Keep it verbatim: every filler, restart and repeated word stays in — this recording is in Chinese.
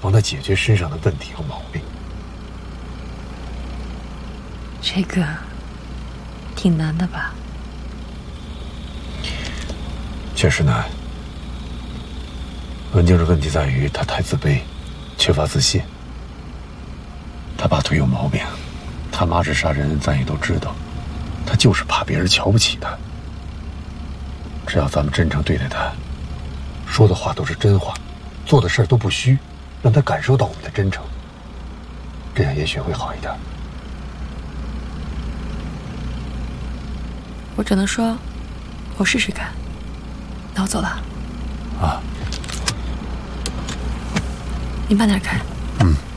帮他解决身上的问题和毛病。 这个挺难的吧？ 确实难。文静的问题在于他太自卑，缺乏自信。他爸腿有毛病，他妈是杀人，咱也都知道。他就是怕别人瞧不起他。只要咱们真诚对待他，说的话都是真话，做的事儿都不虚，让他感受到我们的真诚，这样也许会好一点。 我只能说，我试试看。那我走了。 啊， 你慢点开。 嗯。